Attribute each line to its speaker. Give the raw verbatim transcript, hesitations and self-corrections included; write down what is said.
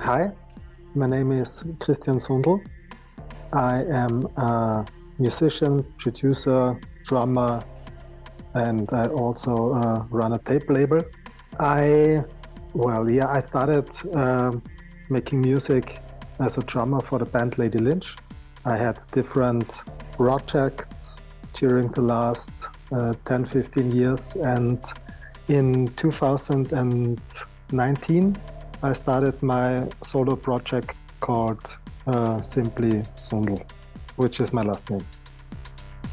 Speaker 1: Hi, my name is Christian Sundl. I am a musician, producer, drummer, and I also uh, run a tape label. I, well, yeah, I started uh, making music as a drummer for the band Lady Lynch. I had different projects during the last uh, ten, fifteen years, and in two thousand nineteen, I started my solo project called uh, simply Sundl, which is my last name.